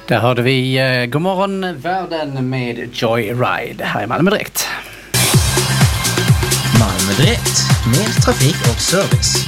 Där hörde vi God morgon världen med Joyride här i Malmö Direkt. Malmö Direkt, med trafik och service.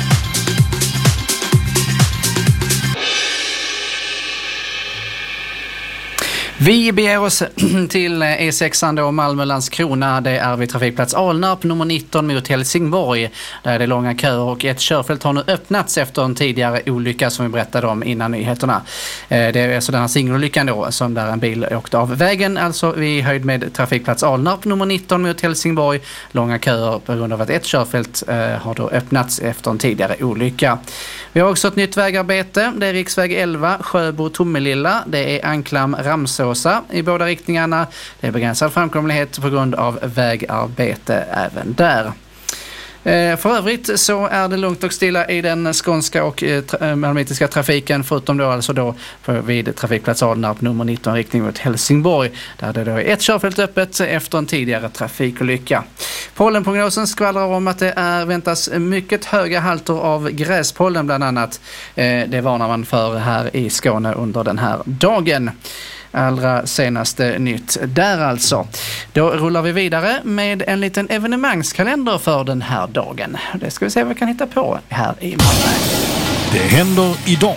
Vi beger oss till E6 då, Malmö-Landskrona. Det är vid trafikplats Alnarp nummer 19 mot Helsingborg. Där är det långa köer och ett körfält har nu öppnats efter en tidigare olycka som vi berättade om innan nyheterna. Det är alltså den här singelolyckan då som där en bil åkte av vägen. Alltså vid höjd med trafikplats Alnarp nummer 19 mot Helsingborg. Långa köer på grund av att ett körfält har då öppnats efter en tidigare olycka. Vi har också ett nytt vägarbete. Det är riksväg 11, Sjöbo-Tomelilla. Det är Anklam-Ramsåsa i båda riktningarna. Det är begränsad framkomlighet på grund av vägarbete även där. För övrigt så är det lugnt och stilla i den skånska och malmöitiska trafiken, förutom då alltså då vid trafikplats Alnarp nummer 19 riktning mot Helsingborg, där det då är ett körfält öppet efter en tidigare trafikolycka. Pollenprognosen skvallrar om att det väntas mycket höga halter av gräspollen bland annat. Det varnar man för här i Skåne under den här dagen. Allra senaste nytt där alltså. Då rullar vi vidare med en liten evenemangskalender för den här dagen. Det ska vi se vad vi kan hitta på här i Malmö. Det händer idag.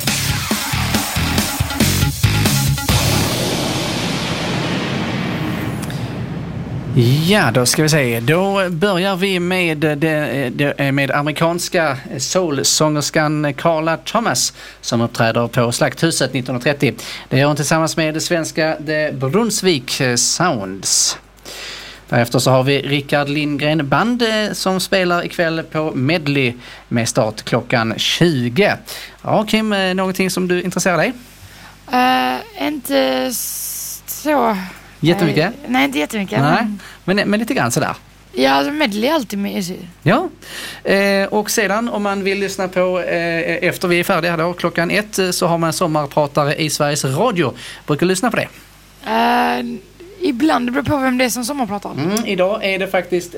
Ja, då ska vi se. Då börjar vi med amerikanska soulsångerskan Carla Thomas som uppträder på Slakthuset 1930. Det gör hon tillsammans med det svenska The Brunswick Sounds. Därefter så har vi Rickard Lindgren Band som spelar ikväll på Medley med start klockan 20. Ja, Kim, någonting som du intresserar dig? Inte så... Jättemycket? Nej, inte jättemycket. Nej, men lite grann sådär. Ja, alltså medley är alltid med. Ja, och sedan om man vill lyssna på efter vi är färdiga då, klockan 1 så har man en sommarpratare i Sveriges Radio. Brukar du lyssna på det? Ibland, det beror på vem det är som sommarpratar. Idag är det faktiskt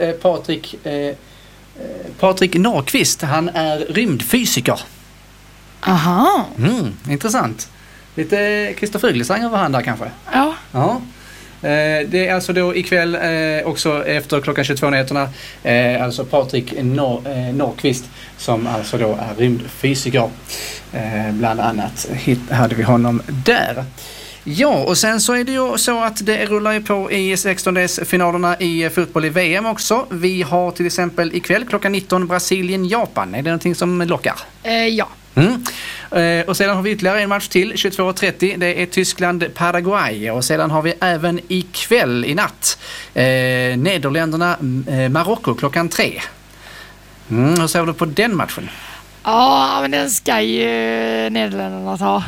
Patrik Norrqvist. Han är rymdfysiker. Aha. Intressant. Lite Christopher Fuglesang över han där kanske. Ja. Det är alltså då ikväll också efter klockan 22-nyheterna alltså Patrik Norrqvist som alltså då är rymdfysiker. Bland annat hade vi honom där. Ja, och sen så är det ju så att det rullar ju på i 16-delsfinalerna i fotboll i VM också. Vi har till exempel ikväll klockan 19 Brasilien-Japan. Är det någonting som lockar? Ja. Och sedan har vi ytterligare en match till 22.30. Det är Tyskland-Paraguay. Och sedan har vi även ikväll i natt Nederländerna Marocko klockan 3. Hur ser du på den matchen? Ja, men den ska ju Nederländerna ta.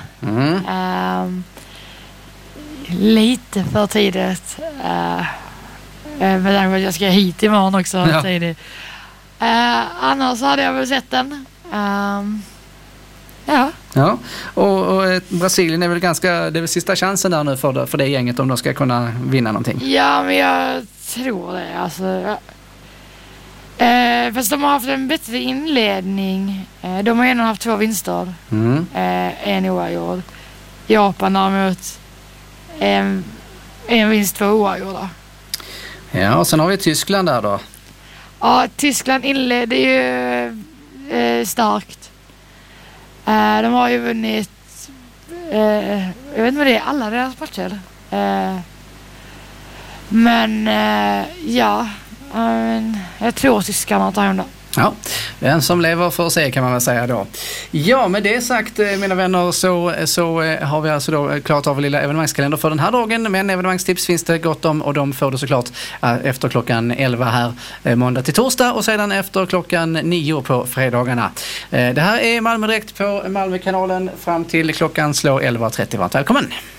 Lite för tidigt. Med tanke på att jag ska hit imorgon också tidigt. Annars hade jag väl sett den. Ja, och Brasilien är väl det är väl sista chansen där nu för det gänget om de ska kunna vinna någonting. Ja, men jag tror det. Alltså, fast de har haft en bättre inledning. De har ändå haft 2 vinster. En oavgjord. Japan däremot en vinst, 2 oavgjorda. Ja, och sen har vi Tyskland där då. Ja, Tyskland inledde ju starkt. De har ju vunnit jag vet inte vad det är, alla deras matcher. Jag tror tyskarna tar hem det. Ja, den som lever får se kan man väl säga då. Ja, med det sagt mina vänner så har vi alltså då klart av lilla evenemangskalender för den här dagen. Men evenemangstips finns det gott om och de får du såklart efter klockan 11 här måndag till torsdag och sedan efter klockan 9 på fredagarna. Det här är Malmö Direkt på Malmökanalen fram till klockan slår 11.30. Varmt välkommen!